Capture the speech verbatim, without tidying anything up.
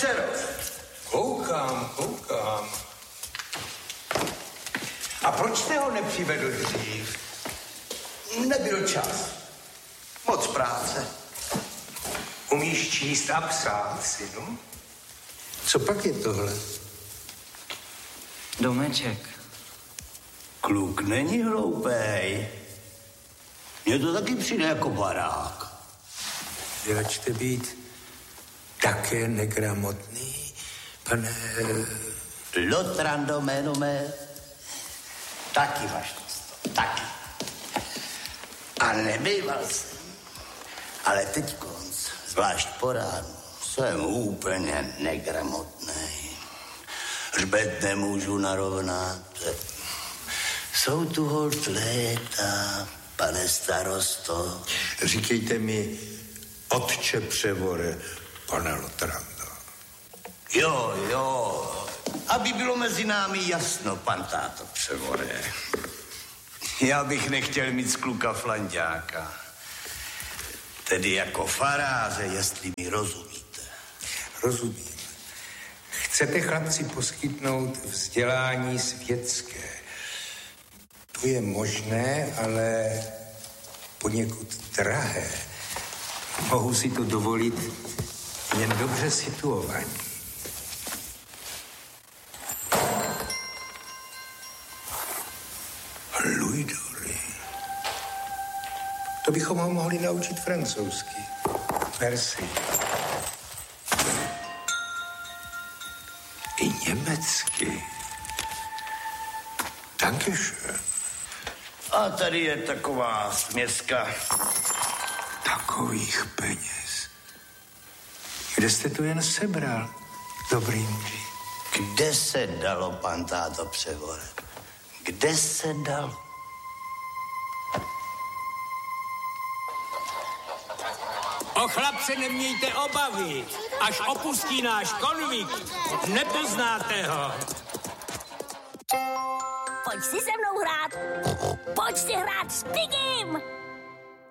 přerost. Koukám, koukám. A proč jste ho nepřivedl dřív? Nebyl čas. Moc práce. Umíš číst a psát, synu? Co pak je tohle? Domeček. Kluk není hloupej. Mně to taky přijde jako barák. Vyračte být také negramotný, pane... Lotrando jméno mé. Taky, vašnost, taky. A nebýval jsem. Ale teď konc, zvlášť po ránu, jsem úplně negramotnej. Hřbet nemůžu narovnat. Jsou tu holt léta, pane starosto. Říkejte mi, otče Převore, pane Lotrando. Jo, jo, aby bylo mezi námi jasno, pan táto Převore. Já bych nechtěl mít z kluka flanďáka. Tedy jako faráře, jestli mi rozumíte. Rozumím. Chcete chlapci poskytnout vzdělání světské. To je možné, ale poněkud drahé. Mohu si to dovolit jen dobře situovaní. Luidory. To bychom ho mohli naučit francouzsky. Merci. I německy. Dankeschön. A tady je taková směska. Takových peněz. Kde jste to jen sebral, dobrý muži? Kde se dalo, pan táto Převore? Kde se dalo? O chlapce nemějte obavy, až opustí náš konvikt, nepoznáte ho. Pojď si se mnou hrát. Pojď si hrát s Pigim.